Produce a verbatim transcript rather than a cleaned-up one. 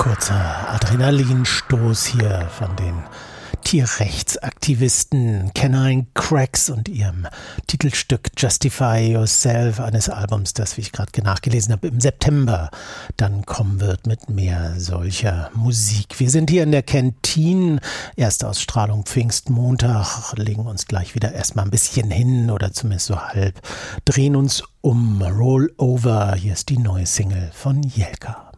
Kurzer Adrenalinstoß hier von den Tierrechtsaktivisten Canine Cracks und ihrem Titelstück Justify Yourself, eines Albums, das, wie ich gerade nachgelesen habe, im September dann kommen wird mit mehr solcher Musik. Wir sind hier in der Kantine, Erstausstrahlung Pfingstmontag, legen uns gleich wieder erstmal ein bisschen hin oder zumindest so halb, drehen uns um. Roll Over, hier ist die neue Single von Jelka.